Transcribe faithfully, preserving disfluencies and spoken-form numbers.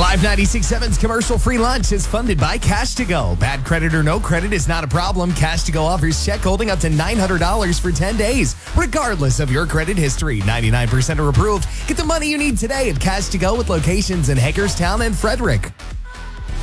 five ninety-six point seven's commercial-free lunch is funded by Cash to Go. Bad credit or no credit is not a problem. Cash to Go offers check holding up to nine hundred dollars for ten days, regardless of your credit history. ninety-nine percent are approved. Get the money you need today at Cash to Go with locations in Hagerstown and Frederick.